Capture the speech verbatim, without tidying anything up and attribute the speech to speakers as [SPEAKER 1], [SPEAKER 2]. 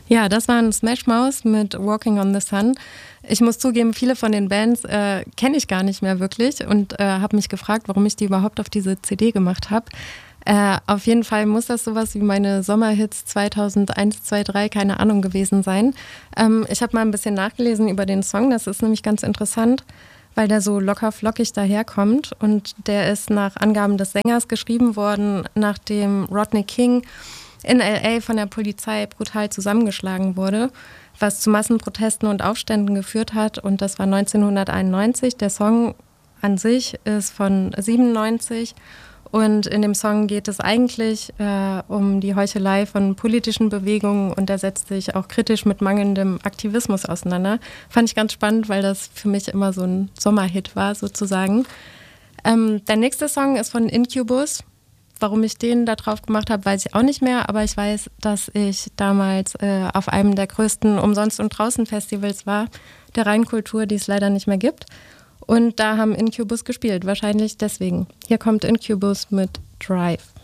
[SPEAKER 1] Ja, das waren Smash Mouth mit Walking on the Sun. Ich muss zugeben, viele von den Bands äh, kenne ich gar nicht mehr wirklich und äh, habe mich gefragt, warum ich die überhaupt auf diese C D gemacht habe. Äh, auf jeden Fall muss das sowas wie meine Sommerhits zweitausendeins, zwei, drei, keine Ahnung gewesen sein. Ähm, ich habe mal ein bisschen nachgelesen über den Song, das ist nämlich ganz interessant, weil der so locker flockig daherkommt und der ist nach Angaben des Sängers geschrieben worden, nachdem Rodney King in L A von der Polizei brutal zusammengeschlagen wurde, was zu Massenprotesten und Aufständen geführt hat. Und das war neunzehnhunderteinundneunzig. Der Song an sich ist von siebenundneunzig. Und in dem Song geht es eigentlich äh, um die Heuchelei von politischen Bewegungen und er setzt sich auch kritisch mit mangelndem Aktivismus auseinander. Fand ich ganz spannend, weil das für mich immer so ein Sommerhit war, sozusagen. Ähm, der nächste Song ist von Incubus. Warum ich den da drauf gemacht habe, weiß ich auch nicht mehr, aber ich weiß, dass ich damals äh, auf einem der größten Umsonst- und Draußen-Festivals war, der Rheinkultur, die es leider nicht mehr gibt. Und da haben Incubus gespielt, wahrscheinlich deswegen. Hier kommt Incubus mit Drive.